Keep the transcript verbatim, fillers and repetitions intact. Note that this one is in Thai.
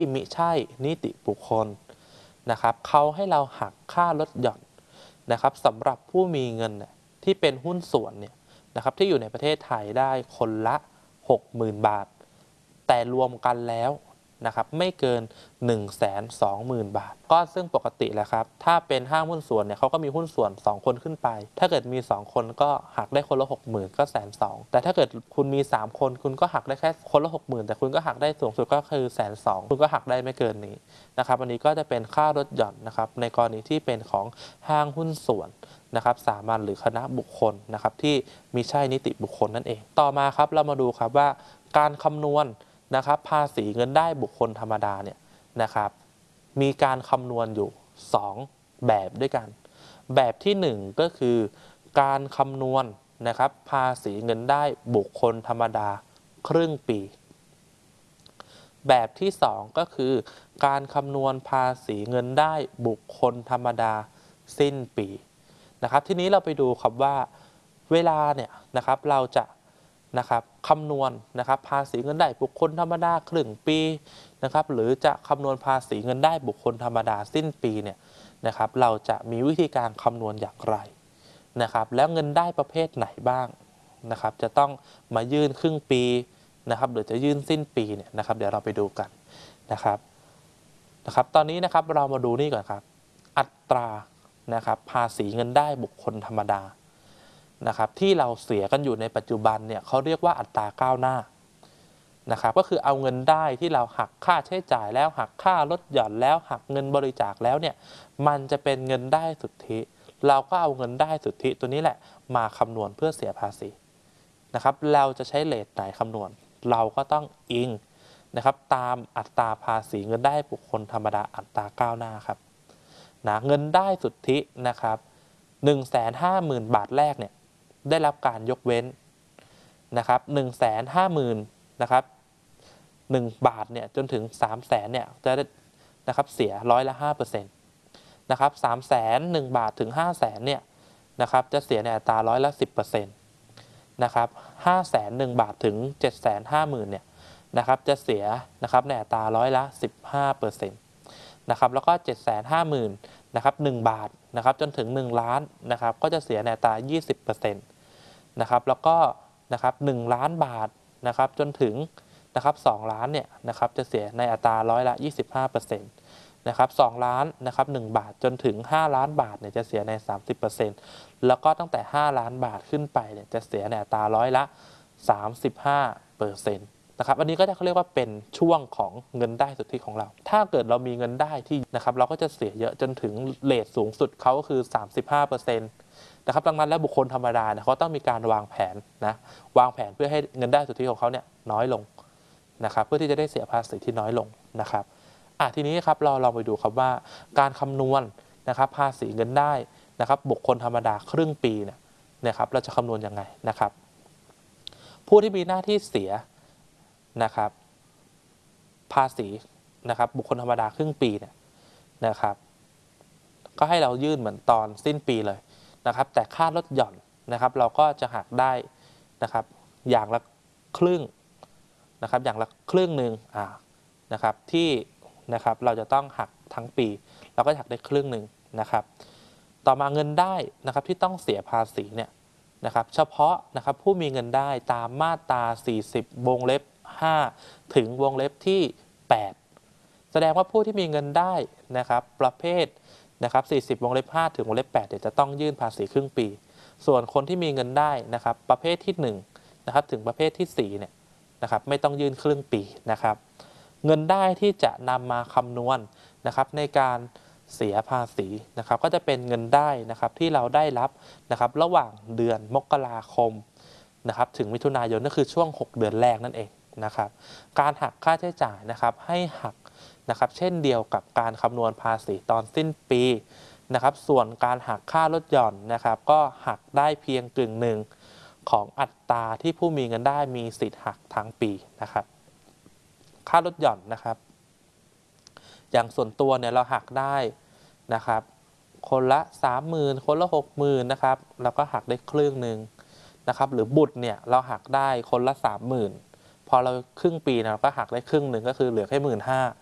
ที่มิใช่นิติบุคคลนะครับเขาให้เราหักค่าลดหย่อนนะครับสำหรับผู้มีเงินที่เป็นหุ้นส่วนเนี่ยนะครับที่อยู่ในประเทศไทยได้คนละ หกหมื่น บาทแต่รวมกันแล้วนะครับไม่เกิน หนึ่งแสนสองหมื่น บาทก็ซึ่งปกติแหละครับถ้าเป็นห้างหุ้นส่วนเนี่ยเขาก็มีหุ้นส่วนสองคนขึ้นไปถ้าเกิดมีสองคนก็หักได้คนละ หกหมื่น ก็แสนสองแต่ถ้าเกิดคุณมีสามคนคุณก็หักได้แค่คนละ หกหมื่น แต่คุณก็หักได้สูงสุดก็คือแสนสองคุณก็หักได้ไม่เกินนี้นะครับอันนี้ก็จะเป็นค่าลดหย่อนนะครับในกรณีที่เป็นของห้างหุ้นส่วนนะครับสามัญหรือคณะบุคคลนะครับที่มิใช่นิติบุคคลนั่นเองต่อมาครับเรามาดูครับว่าการคำนวณนะครับภาษีเงินได้บุคคลธรรมดาเนี่ยนะครับมีการคำนวณอยู่สองแบบด้วยกันแบบที่หนึ่งก็คือการคำนวณนะครับภาษีเงินได้บุคคลธรรมดาครึ่งปีแบบที่สองก็คือการคำนวณภาษีเงินได้บุคคลธรรมดาสิ้นปีนะครับทีนี้เราไปดูครับว่าเวลาเนี่ยนะครับเราจะนะครับคำนวณนะครับภาษีเงินได้บุคคลธรรมดาครึ่งปีนะครับหรือจะคำนวณภาษีเงินได้บุคคลธรรมดาสิ้นปีเนี่ยนะครับเราจะมีวิธีการคำนวณอย่างไรนะครับแล้วเงินได้ประเภทไหนบ้างนะครับจะต้องมายื่นครึ่งปีนะครับหรือจะยื่นสิ้นปีเนี่ยนะครับเดี๋ยวเราไปดูกันนะครับนะครับตอนนี้นะครับเรามาดูนี่ก่อนครับอัตรานะครับภาษีเงินได้บุคคลธรรมดานะครับที่เราเสียกันอยู่ในปัจจุบันเนี่ยเขาเรียกว่าอัตราก้าวหน้านะครับก็คือเอาเงินได้ที่เราหักค่าใช้จ่ายแล้วหักค่าลดหย่อนแล้วหักเงินบริจาคแล้วเนี่ยมันจะเป็นเงินได้สุทธิเราก็เอาเงินได้สุทธิตัวนี้แหละมาคำนวณเพื่อเสียภาษีนะครับเราจะใช้เรทไหนคำนวณเราก็ต้องอิงนะครับตามอัตราภาษีเงินได้บุคคลธรรมดาอัตราก้าวหน้าครับนะเงินได้สุทธินะครับ หนึ่งแสนห้าหมื่น บาทแรกเนี่ยได้รับการยกเว้นนะครับ หนึ่งแสนห้าหมื่น นะครับหนึ่งบาทเนี่ยจนถึง สามแสน เนี่ยจะนะครับเสียร้อยละ ห้าเปอร์เซ็นต์ นะครับ สามแสนหนึ่ง บาทถึง ห้าแสน เนี่ยนะครับจะเสียในอัตราร้อยละ สิบเปอร์เซ็นต์ นะครับ ห้าแสนหนึ่ง บาทถึง เจ็ดแสนห้าหมื่น เนี่ยนะครับจะเสียนะครับในอัตราร้อยละ สิบห้าเปอร์เซ็นต์ นะครับแล้วก็ เจ็ดแสนห้าหมื่น นะครับหนึ่งบาทนะครับจนถึงหนึ่งล้านนะครับก็จะเสียในอัตรา ยี่สิบเปอร์เซ็นต์ นะครับแล้วก็นะครับหนึ่งล้านบาทนะครับจนถึงนะครับสองล้านเนี่ยนะครับจะเสียในอัตราร้อยละ ยี่สิบห้าเปอร์เซ็นต์ นะครับสองล้านนะครับหนึ่งบาทจนถึงห้าล้านบาทเนี่ยจะเสียใน สามสิบเปอร์เซ็นต์ แล้วก็ตั้งแต่ห้าล้านบาทขึ้นไปเนี่ยจะเสียในอัตราร้อยละ สามสิบห้าเปอร์เซ็นต์ นะครับอันนี้ก็จะเขาเรียกว่าเป็นช่วงของเงินได้สุทธิของเราถ้าเกิดเรามีเงินได้ที่นะครับเราก็จะเสียเยอะจนถึงเรทสูงสุดเขาก็คือ สามสิบห้าเปอร์เซ็นต์ นะครับดังนั้นแล้วบุคคลธรรมดาเนี่ยเขาต้องมีการวางแผนนะวางแผนเพื่อให้เงินได้สุทธิของเขาเนี่ยน้อยลงนะครับเพื่อที่จะได้เสียภาษีที่น้อยลงนะครับอ่ะทีนี้ครับเราลองไปดูครับว่าการคำนวณนะครับภาษีเงินได้นะครับบุคคลธรรมดาครึ่งปีเนี่ยนะครับเราจะคำนวณยังไงนะครับผู้ที่มีหน้าที่เสียนะครับภาษีนะครับบุคคลธรรมดาครึ่งปีเนี่ยนะครับก็ให้เรายื่นเหมือนตอนสิ้นปีเลยนะครับแต่ค่าลดหย่อนนะครับเราก็จะหักได้นะครับอย่างละครึ่งนะครับอย่างละครึ่งหนึ่งอ่านะครับที่นะครับเราจะต้องหักทั้งปีเราก็หักได้ครึ่งหนึ่งนะครับต่อมาเงินได้นะครับที่ต้องเสียภาษีเนี่ยนะครับเฉพาะนะครับผู้มีเงินได้ตามมาตราสี่สิบวงเล็บห้าถึงวงเล็บที่แปดแสดงว่าผู้ที่มีเงินได้นะครับประเภทนะครับสี่สิบวงเล็บห้าถึงวงเล็บแปดเดี๋ยวจะต้องยื่นภาษีครึ่งปีส่วนคนที่มีเงินได้นะครับประเภทที่หนึ่งนะครับถึงประเภทที่สี่เนี่ยนะครับไม่ต้องยื่นครึ่งปีนะครับเงินได้ที่จะนำมาคำนวณนะครับในการเสียภาษีนะครับก็จะเป็นเงินได้นะครับที่เราได้รับนะครับระหว่างเดือนมกราคมนะครับถึงมิถุนายนนั่นคือช่วงหกเดือนแรกนั่นเองนะครับการหักค่าใช้จ่ายนะครับให้หักนะครับเช่นเดียวกับการคำนวณภาษีตอนสิ้นปีนะครับส่วนการหักค่าลดหย่อนนะครับก็หักได้เพียงกึ่งหนึ่งของอัตราที่ผู้มีเงินได้มีสิทธิ์หักทั้งปีนะครับค่าลดหย่อนนะครับอย่างส่วนตัวเนี่ยเราหักได้นะครับคนละ สามหมื่น คนละ หกหมื่น นะครับแล้วก็หักได้ครึ่งหนึ่งนะครับหรือบุตรเนี่ยเราหักได้คนละ สามหมื่น พอเราครึ่งปีเราก็หักได้ครึ่งหนึ่งก็คือเหลือแค่ หนึ่งหมื่นห้าพัน